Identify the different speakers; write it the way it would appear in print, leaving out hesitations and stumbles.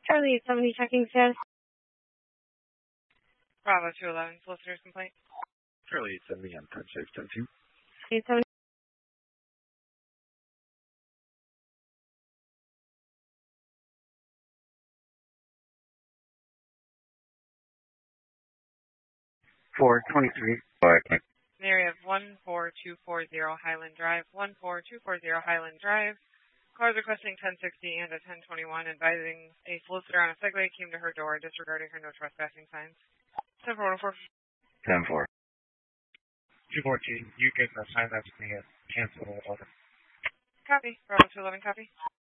Speaker 1: Charlie 70 checking status.
Speaker 2: Bravo 211, solicitor's complaint.
Speaker 3: Charlie 870 on 10-6-10-2.
Speaker 1: 870.
Speaker 2: Area of 14240 Highland Drive, 14240 Highland Drive. Cars requesting 1060 and a 1021, advising a solicitor on a Segway came to her door, disregarding her no trespassing signs. 10-4.
Speaker 3: 10-4.
Speaker 4: 214, you can assign that to me and cancel the order.
Speaker 2: Copy. Bravo 211, copy.